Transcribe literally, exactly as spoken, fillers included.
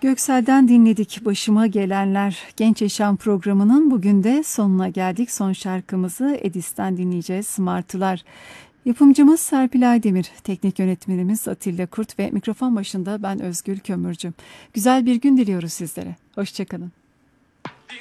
Göksel'den dinledik Başıma Gelenler. Genç Yaşam programının bugün de sonuna geldik. Son şarkımızı Edis'ten dinleyeceğiz. Martılar. Yapımcımız Serpil Aydemir, teknik yönetmenimiz Atilla Kurt ve mikrofon başında ben Özgül Kömürcü. Güzel bir gün diliyoruz sizlere. Hoşçakalın.